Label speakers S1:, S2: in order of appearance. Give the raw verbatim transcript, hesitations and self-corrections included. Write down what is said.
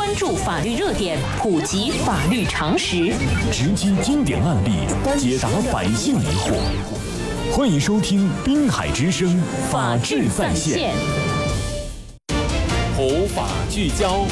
S1: 关注法律热点，普及法律常识，
S2: 直击经典案例，解答百姓疑惑。欢迎收听滨海之声《法治在线》，
S3: 普法聚焦。